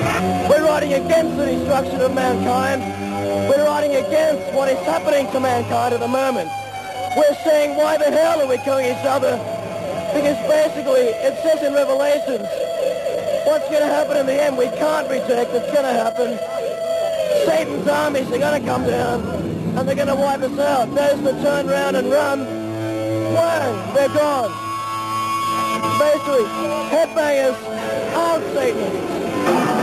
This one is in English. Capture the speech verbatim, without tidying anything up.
We're riding against the destruction of mankind. We're riding against what is happening to mankind at the moment. We're saying, why the hell are we killing each other? Because basically, it says in Revelations, what's going to happen in the end, we can't reject. It's going to happen. Satan's armies are going to come down, and they're going to wipe us out. Those that turn around and run, whang, they're gone. Basically, headbangers aren't Satanists.